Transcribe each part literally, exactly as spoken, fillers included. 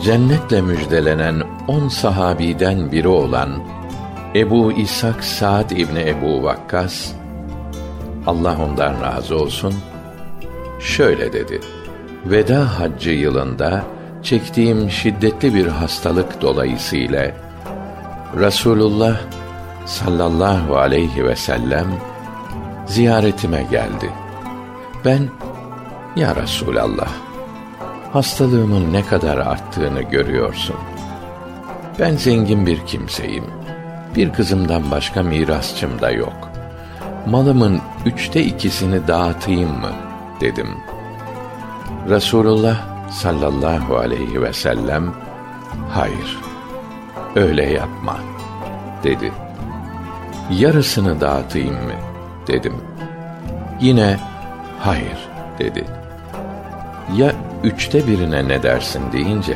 cennetle müjdelenen on sahabiden biri olan Ebu İshak Sa'd İbni Ebu Vakkas, Allah ondan razı olsun, şöyle dedi: Veda haccı yılında çektiğim şiddetli bir hastalık dolayısıyla Resulullah sallallahu aleyhi ve sellem ziyaretime geldi. Ben, ya Resulallah, hastalığımın ne kadar arttığını görüyorsun. Ben zengin bir kimseyim. Bir kızımdan başka mirasçım da yok. Malımın üçte ikisini dağıtayım mı? Dedim. Resulullah sallallahu aleyhi ve sellem, hayır, öyle yapma, dedi. Yarısını dağıtayım mı? Dedim. Yine hayır, dedi. Ya üçte birine ne dersin deyince,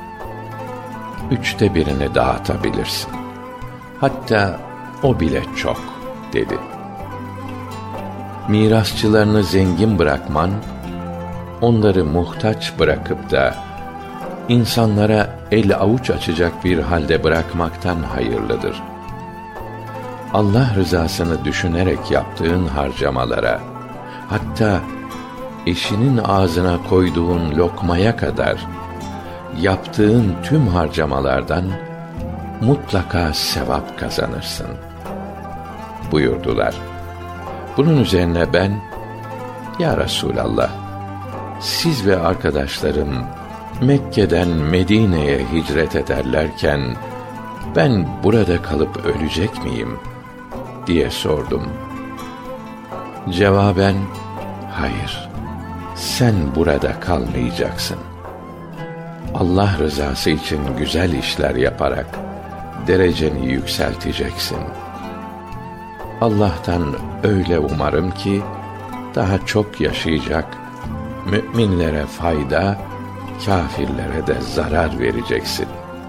üçte birini dağıtabilirsin. Hatta o bile çok, dedi. Mirasçılarını zengin bırakman, onları muhtaç bırakıp da insanlara el avuç açacak bir halde bırakmaktan hayırlıdır. Allah rızasını düşünerek yaptığın harcamalara, hatta eşinin ağzına koyduğun lokmaya kadar yaptığın tüm harcamalardan mutlaka sevap kazanırsın, buyurdular. Bunun üzerine ben, ya Resulallah, siz ve arkadaşlarım Mekke'den Medine'ye hicret ederlerken ben burada kalıp ölecek miyim diye sordum. Cevaben, hayır, sen burada kalmayacaksın. Allah rızası için güzel işler yaparak dereceni yükselteceksin. Allah'tan öyle umarım ki daha çok yaşayacak, müminlere fayda, kâfirlere de zarar vereceksin.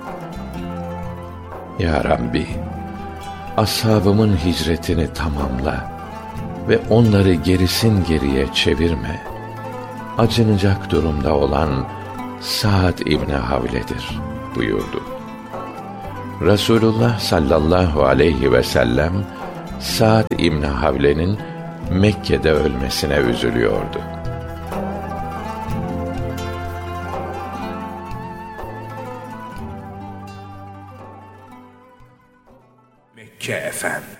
Ya Rabbi, ashabımın hicretini tamamla ve onları gerisin geriye çevirme. Acınacak durumda olan Sa'd İbni Havle'dir, buyurdu. Resulullah sallallahu aleyhi ve sellem Sa'd İbni Havle'nin Mekke'de ölmesine üzülüyordu. Mekke Efem